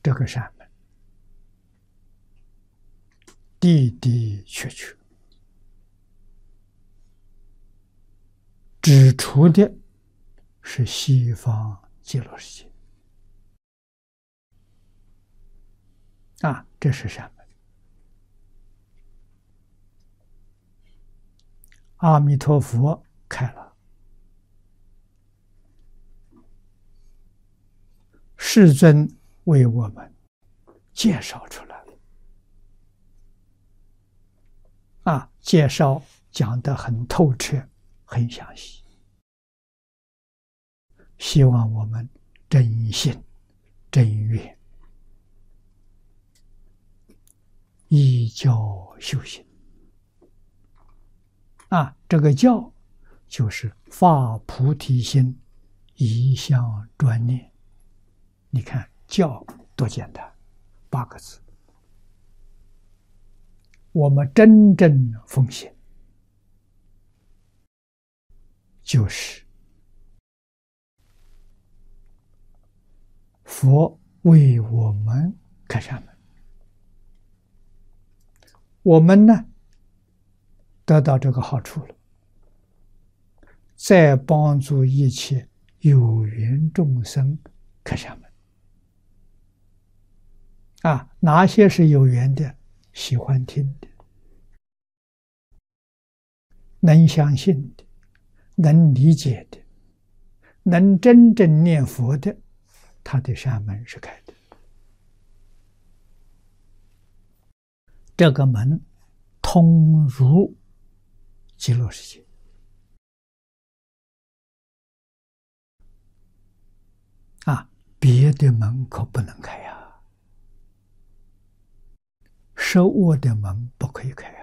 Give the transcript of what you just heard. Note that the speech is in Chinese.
这个山门，的的确确指出的是西方极乐世界啊，这是山门。阿弥陀佛开了，世尊为我们介绍出来了啊，介绍讲得很透彻，很详细，希望我们真心真愿依教修行啊，这个教就是发菩提心，一向专念。你看教多简单，8个字。我们真正奉行，就是佛为我们开山门，我们呢得到这个好处了，再帮助一切有缘众生开山门啊！哪些是有缘的？喜欢听的，能相信的，能理解的，能真正念佛的，他的山门是开的。这个门通入极乐世界啊，别的门可不能开呀，设卧的门不可以开呀。